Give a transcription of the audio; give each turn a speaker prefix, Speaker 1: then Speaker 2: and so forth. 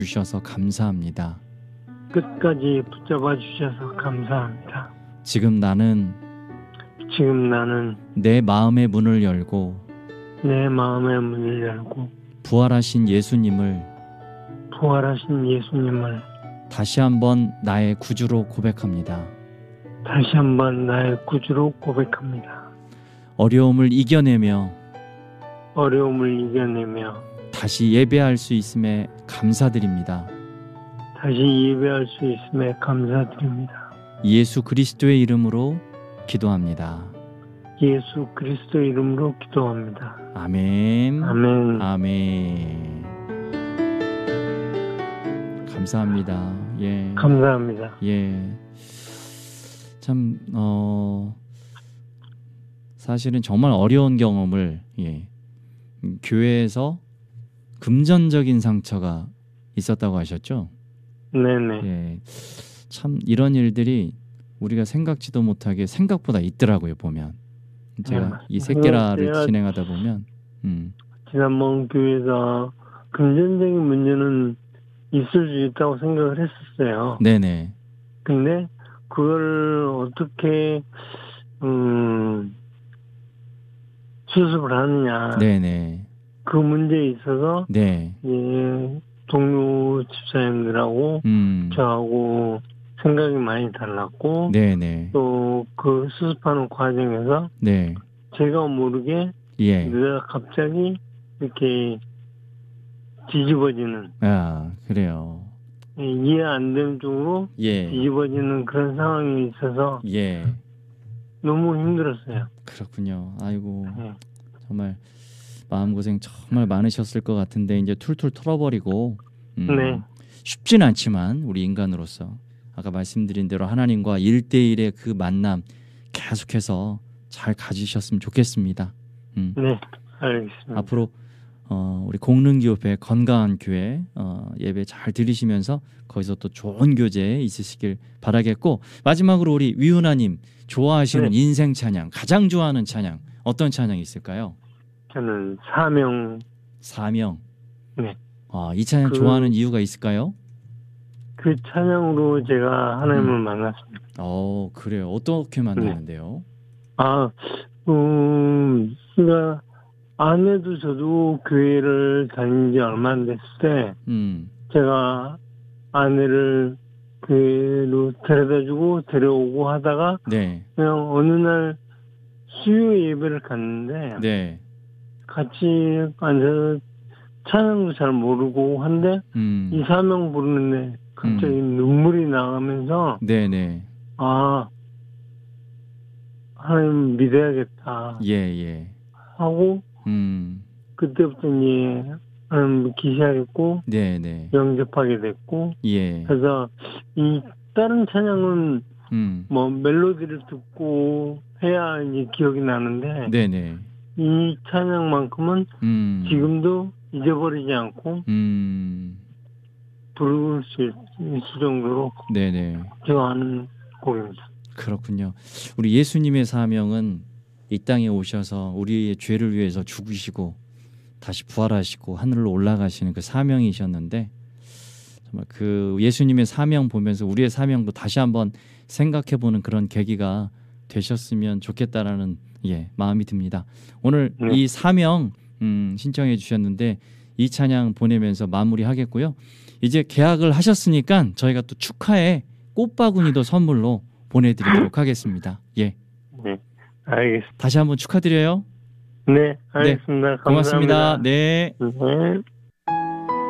Speaker 1: 주셔서 감사합니다.
Speaker 2: 끝까지 붙잡아 주셔서 감사합니다.
Speaker 1: 지금 나는 내 마음의 문을 열고
Speaker 2: 내 마음의 문을 열고
Speaker 1: 부활하신 예수님을 다시 한번 나의 구주로 고백합니다. 어려움을 이겨내며 다시 예배할 수 있음에 감사드립니다. 예수 그리스도의 이름으로 기도합니다. 아멘. 아멘. 감사합니다. 예.
Speaker 2: 감사합니다.
Speaker 1: 예. 참 사실은 정말 어려운 경험을 교회에서 금전적인 상처가 있었다고 하셨죠?
Speaker 2: 네네.
Speaker 1: 예. 참 이런 일들이 우리가 생각지도 못하게 생각보다 있더라고요. 보면 제가 이 새끼라를 진행하다 보면
Speaker 2: 지난번 교회에서 금전적인 문제는 있을 수 있다고 생각을 했었어요.
Speaker 1: 네네.
Speaker 2: 근데 그걸 어떻게 수습을 하느냐.
Speaker 1: 네네.
Speaker 2: 그 문제에 있어서
Speaker 1: 네.
Speaker 2: 동료 집사님들하고 저하고 생각이 많이 달랐고
Speaker 1: 네네.
Speaker 2: 또 그 수습하는 과정에서
Speaker 1: 네.
Speaker 2: 제가 모르게 내가 갑자기 이렇게 뒤집어지는
Speaker 1: 그래요.
Speaker 2: 이해 안 되는 쪽으로 뒤집어지는 그런 상황이 있어서 너무 힘들었어요.
Speaker 1: 그렇군요. 아이고 정말 마음고생 정말 많으셨을 것 같은데 이제 툴툴 털어버리고 쉽진 않지만 우리 인간으로서 아까 말씀드린 대로 하나님과 1대1의 그 만남 계속해서 잘 가지셨으면 좋겠습니다.
Speaker 2: 네, 알겠습니다.
Speaker 1: 앞으로 우리 공릉교회 건강한 교회 예배 잘 들으시면서 거기서 또 좋은 교제 있으시길 바라겠고, 마지막으로 우리 위은하님 좋아하시는 인생 찬양, 가장 좋아하는 찬양 어떤 찬양이 있을까요?
Speaker 2: 저는 사명.
Speaker 1: 네. 이 찬양 좋아하는 이유가 있을까요?
Speaker 2: 그 찬양으로 제가 하나님을 만났습니다.
Speaker 1: 그래요. 어떻게 만났는데요?
Speaker 2: 그러니까 아내도 저도 교회를 다닌 지 얼마 안 됐을 때 제가 아내를 교회로 데려다주고 데려오고 하다가 그냥 어느 날 수요 예배를 갔는데 같이 앉아서 찬양도 잘 모르고 한데 이 사명 부르는데 갑자기 눈물이 나가면서 하나님 믿어야겠다 하고 그때부터 이제 하나님 믿기 시작했고 영접하게 됐고 그래서 이 다른 찬양은 뭐 멜로디를 듣고 해야 이제 기억이 나는데 이 찬양만큼은 지금도 잊어버리지 않고 부를 수 있을 정도로 좋아하는 곡입니다.
Speaker 1: 그렇군요. 우리 예수님의 사명은 이 땅에 오셔서 우리의 죄를 위해서 죽으시고 다시 부활하시고 하늘로 올라가시는 그 사명이셨는데, 정말 그 예수님의 사명 보면서 우리의 사명도 다시 한번 생각해보는 그런 계기가 되셨으면 좋겠다라는 마음이 듭니다. 오늘 이 사명 신청해 주셨는데 이 찬양 보내면서 마무리하겠고요. 이제 계약을 하셨으니까 저희가 또 축하해 꽃바구니도 선물로 보내드리도록 하겠습니다. 네,
Speaker 2: 알겠습니다.
Speaker 1: 다시 한번 축하드려요.
Speaker 2: 네, 알겠습니다.
Speaker 1: 고맙습니다.
Speaker 2: 감사합니다.
Speaker 1: 네.